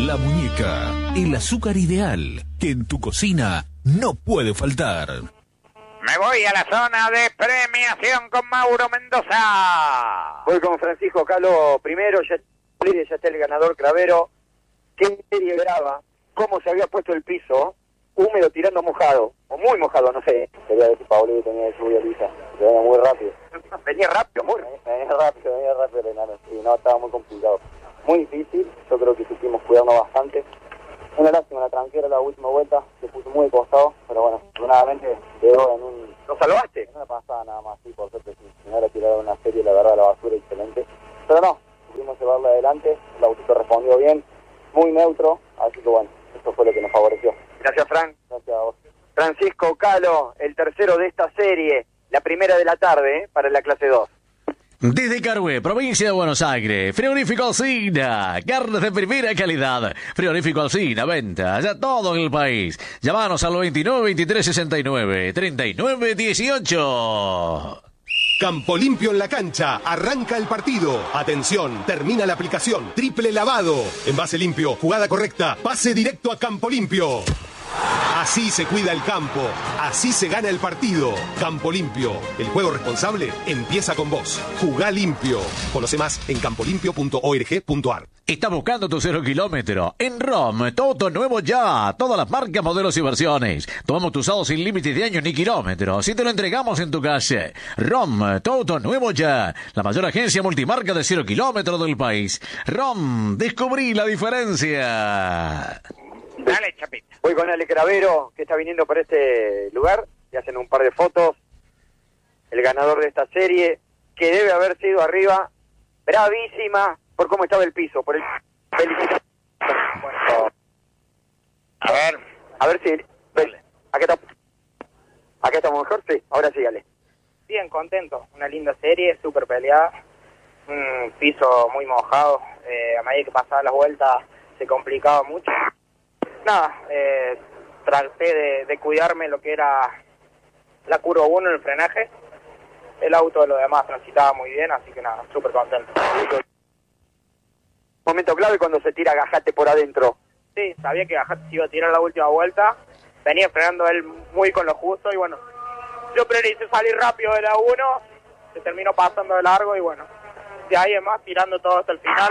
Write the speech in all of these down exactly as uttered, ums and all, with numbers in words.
La Muñeca, el azúcar ideal que en tu cocina no puede faltar. Me voy a la zona de premiación con Mauro Mendoza. Voy con Francisco Calo primero, ya, ya está el ganador Cravero. ¿Qué serie graba? ¿Cómo se había puesto el piso? Húmedo tirando mojado, o muy mojado, no sé. Quería decir Paolo que tenía de lluvia lisa, que venía muy rápido. Venía rápido, muy rápido. Venía rápido, venía rápido el enano, sí, no, estaba muy complicado. Muy difícil, yo creo que supimos cuidarnos bastante. Una lástima, la tranquera la última vuelta, se puso muy de costado, pero bueno, afortunadamente quedó en un... ¿Lo salvaste? En una pasada nada más, sí, por suerte, si no era tirar una serie, la verdad, la basura excelente. Pero no, supimos llevarla adelante, el autito respondió bien, muy neutro, así que bueno, eso fue lo que nos favoreció. Gracias, Fran. Gracias a vos. Francisco Calo, el tercero de esta serie, la primera de la tarde, ¿eh? Para la clase dos. Desde Carhué, provincia de Buenos Aires, Frigorífico Alsina, carnes de primera calidad. Frigorífico Alsina, venta ya todo en el país. Llámanos al veintinueve veintitrés sesenta y nueve treinta y nueve dieciocho. Campo Limpio en la cancha, arranca el partido. Atención, termina la aplicación. Triple lavado. Envase limpio, jugada correcta, pase directo a Campo Limpio. Así se cuida el campo, así se gana el partido. Campo Limpio, el juego responsable empieza con vos. Jugá limpio. Conoce más en campo limpio punto org punto ar. ¿Estás buscando tu cero kilómetro? En ROM, todo nuevo ya. Todas las marcas, modelos y versiones. Tomamos tu usado sin límites de años ni kilómetros y te lo entregamos en tu calle. ROM, todo nuevo ya. La mayor agencia multimarca de cero kilómetros del país. ROM, descubrí la diferencia. Dale, Chapita. Voy con Ale Cravero, que está viniendo por este lugar, y hacen un par de fotos. El ganador de esta serie, que debe haber sido arriba, bravísima, por cómo estaba el piso, por el... Bueno, a ver. A ver si... Dale. Acá está. Acá estamos mejor, sí. Ahora sí, Ale. Bien, contento. Una linda serie, súper peleada. Un piso muy mojado. Eh, a medida que pasaba las vueltas se complicaba mucho. Nada, eh, traté de, de cuidarme lo que era la curva uno, el frenaje. El auto de lo demás transitaba muy bien, así que nada, súper contento. Momento clave cuando se tira Gajate por adentro. Sí, sabía que Gajate se iba a tirar la última vuelta. Venía frenando él muy con lo justo y bueno, yo prioricé salir rápido de la uno, se terminó pasando de largo y bueno, de ahí en más tirando todo hasta el final.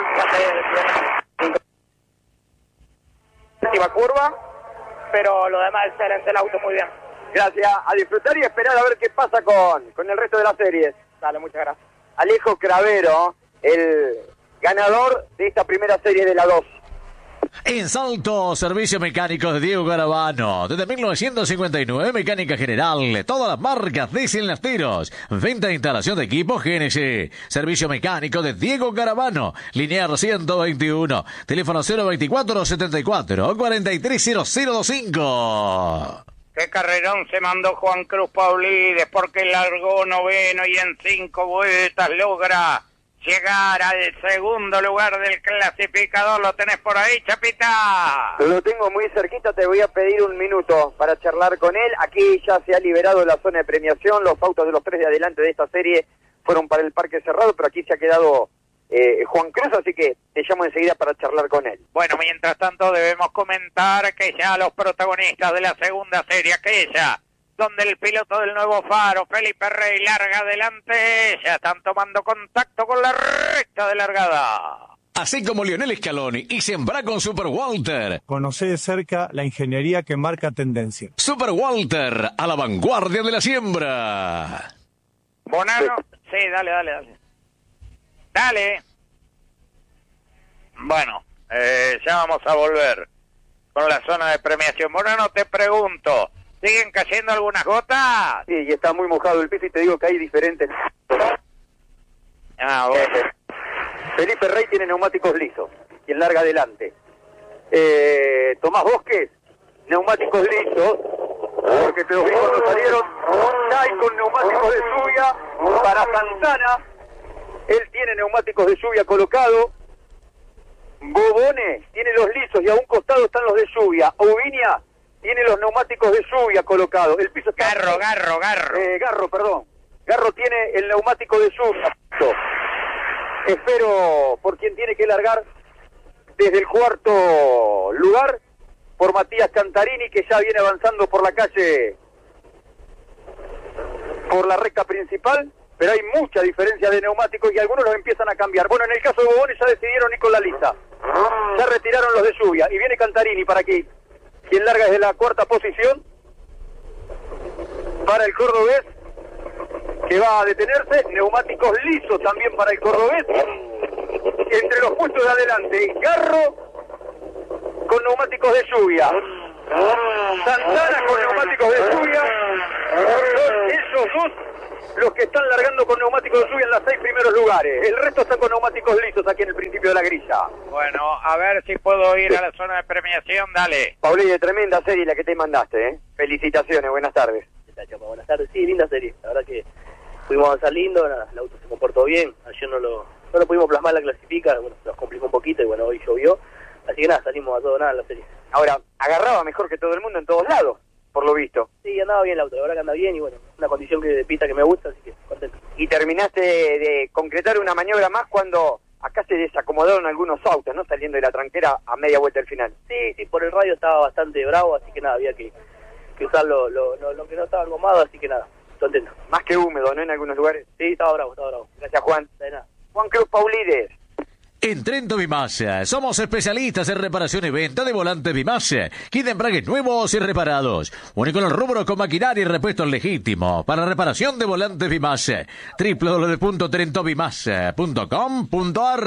Última curva, pero lo demás excelente, el auto muy bien. Gracias, a disfrutar y esperar a ver qué pasa con, con el resto de las series. Dale, muchas gracias. Alejo Cravero, el ganador de esta primera serie de la dos. En Salto, servicio mecánico de Diego Garabano. Desde mil novecientos cincuenta y nueve, mecánica general. Todas las marcas diésel lasteros. Venta e instalación de equipos G N C. Servicio mecánico de Diego Garabano. Linear ciento veintiuno. Teléfono cero veinticuatro setenta y cuatro cuarenta y tres cero cero veinticinco. Qué carrerón se mandó Juan Cruz Paulides, porque largó noveno y en cinco vueltas logra llegar al segundo lugar del clasificador. ¿Lo tenés por ahí, Chapita? Lo tengo muy cerquita, te voy a pedir un minuto para charlar con él. Aquí ya se ha liberado la zona de premiación, los autos de los tres de adelante de esta serie fueron para el parque cerrado, pero aquí se ha quedado eh, Juan Cruz, así que te llamo enseguida para charlar con él. Bueno, mientras tanto debemos comentar que ya los protagonistas de la segunda serie, aquella donde el piloto del nuevo Faro, Felipe Rey, larga adelante, ya están tomando contacto con la recta de largada. Así como Lionel Scaloni y Sembrá con Super Walter. Conocé de cerca la ingeniería que marca tendencia. Super Walter, a la vanguardia de la siembra. Bonano, sí, dale, dale, dale. Dale. Bueno, eh, ya vamos a volver con la zona de premiación. Bonano, te pregunto, ¿siguen cayendo algunas gotas? Sí, y está muy mojado el piso y te digo que hay diferentes... Ah, bueno. Eh, Felipe Rey tiene neumáticos lisos, quien larga adelante. Eh, Tomás Bosques, neumáticos lisos, porque te los vi cuando salieron. Hay con neumáticos de lluvia para Santana. Él tiene neumáticos de lluvia colocados. Bobone tiene los lisos y a un costado están los de lluvia. Ovinia tiene los neumáticos de lluvia colocados. El piso está... Garro, Garro, Garro. Eh, Garro, perdón. Garro tiene el neumático de lluvia. Espero por quien tiene que largar desde el cuarto lugar por Matías Cantarini, que ya viene avanzando por la calle, por la recta principal, pero hay mucha diferencia de neumáticos y algunos los empiezan a cambiar. Bueno, en el caso de Bobones ya decidieron ir con la lista, ya retiraron los de lluvia y viene Cantarini para aquí, quien larga desde la cuarta posición para el cordobés, que va a detenerse. Neumáticos lisos también para el cordobés. Entre los puestos de adelante, Garro con neumáticos de lluvia, Santana con neumáticos de lluvia. Son esos dos los que están largando con neumáticos de lluvia en los seis primeros lugares. El resto está con neumáticos lisos aquí en el principio de la grilla. Bueno, a ver si puedo ir a la zona de premiación, dale. Paulini, tremenda serie la que te mandaste, ¿eh? Felicitaciones, buenas tardes. Buenas tardes, sí, linda serie. La verdad que pudimos avanzar lindo, el auto se comportó bien. Ayer no lo, no lo pudimos plasmar en la clasifica, bueno, nos complicó un poquito y bueno, hoy llovió. Así que nada, salimos a todo nada en la serie. Ahora, agarraba mejor que todo el mundo en todos lados, por lo visto. Sí, andaba bien el auto, la verdad que anda bien y bueno, una condición que de pista que me gusta, así que contento. Y terminaste de, de concretar una maniobra más cuando acá se desacomodaron algunos autos, ¿no? Saliendo de la tranquera a media vuelta del final. Sí, sí, por el radio estaba bastante bravo, así que nada, había que, que usar lo, lo, lo, lo que no estaba engomado, así que nada, contento. Más que húmedo, ¿no? En algunos lugares. Sí, estaba bravo, estaba bravo. Gracias, Juan. De nada. Juan Cruz Paulides. En Trento Bimasa, somos especialistas en reparación y venta de volantes Bimasa, kit de embragues nuevos y reparados. Único en el rubro con maquinaria y repuestos legítimos. Para reparación de volantes Bimasa, doble u doble u doble u punto trento bimasa punto com punto a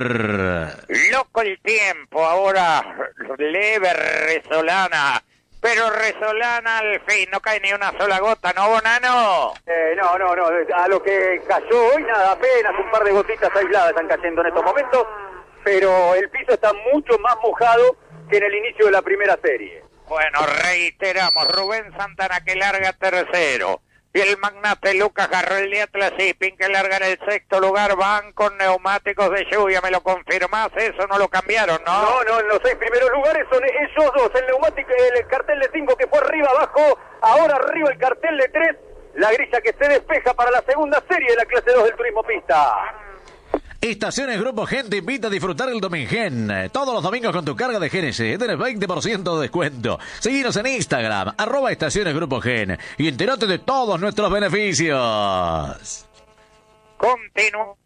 r. Loco el tiempo, ahora leve resolana. Pero resolana al fin, no cae ni una sola gota, ¿no, Bonano? Eh, no, no, no, a lo que cayó hoy nada, apenas un par de gotitas aisladas están cayendo en estos momentos, pero el piso está mucho más mojado que en el inicio de la primera serie. Bueno, reiteramos, Rubén Santana que larga tercero, y el magnate Lucas Garro, el de Atlas Shipping, que larga en el sexto lugar, van con neumáticos de lluvia, ¿me lo confirmás? Eso no lo cambiaron, ¿no? No, no, en los seis primeros lugares son ellos dos, el neumático, el cartel de cinco que fue arriba, abajo, ahora arriba el cartel de tres, la grilla que se despeja para la segunda serie de la clase dos del Turismo Pista. Estaciones Grupo Gen te invita a disfrutar el Domingen. Todos los domingos con tu carga de G N C tenés veinte por ciento de descuento. Seguinos en Instagram, arroba Estaciones Grupo Gen, y entérate de todos nuestros beneficios. Continúa.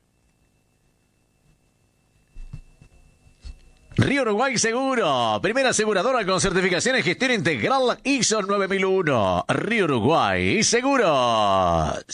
Río Uruguay Seguro, primera aseguradora con certificación en gestión integral I S O nueve mil uno. Río Uruguay Seguros.